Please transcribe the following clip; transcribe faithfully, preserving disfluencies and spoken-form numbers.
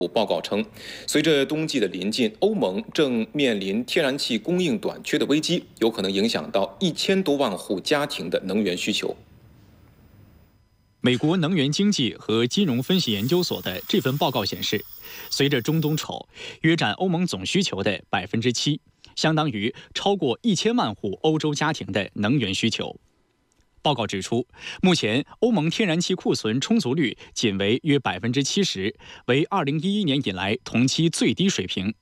报告称，随着冬季的临近，欧盟正面临天然气供应短缺的危机，有可能影响到一千多万户家庭的能源需求。 美国能源经济和金融分析研究所的这份报告显示，随着中东丑，约占欧盟总需求的百分之七，相当于超过一千万户欧洲家庭的能源需求。报告指出，目前欧盟天然气库存充足率仅为约百分之七十，为二零一一年以来同期最低水平。